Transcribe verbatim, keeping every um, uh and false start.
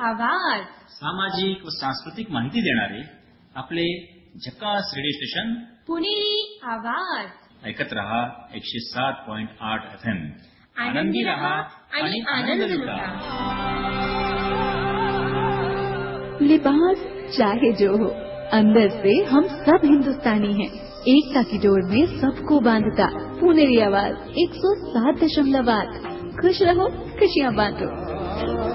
आवाज. सामाजिक व सांस्कृतिक माहिती देणारे आपले झकास रेडिओ स्टेशन पुणेरी आवाज. ऐकत रहा एकशे सात पॉइंट आठ एफ एम. आनंदी रहा आणि आनंद लुटा. लिबास चाहे जो हो, अंदर से हम सब हिंदुस्तानी हैं. एकता की डोर में सबको बांधता पुणेरी आवाज एक सौ सात दशमलव आठ. खुश रहो, खुशियाँ बांटो.